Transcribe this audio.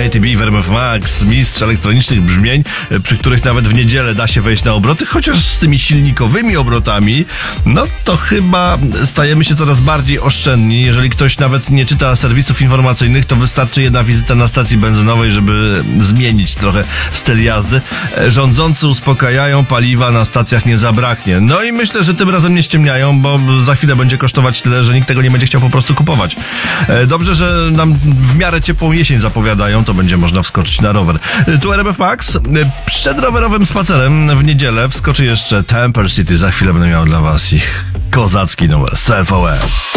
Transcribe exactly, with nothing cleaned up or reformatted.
Katy B w R M F Max, mistrz elektronicznych brzmień, przy których nawet w niedzielę da się wejść na obroty, chociaż z tymi silnikowymi obrotami, no to chyba stajemy się coraz bardziej oszczędni. Jeżeli ktoś nawet nie czyta serwisów informacyjnych, to wystarczy jedna wizyta na stacji benzynowej, żeby zmienić trochę styl jazdy. Rządzący uspokajają, paliwa na stacjach nie zabraknie. No i myślę, że tym razem nie ściemniają, bo za chwilę będzie kosztować tyle, że nikt tego nie będzie chciał po prostu kupować. Dobrze, że nam w miarę ciepłą jesień zapowiadają, to będzie można wskoczyć na rower. Tu R M F Max. Przed rowerowym spacerem w niedzielę wskoczy jeszcze Temper City. Za chwilę będę miał dla was ich kozacki numer Self Aware.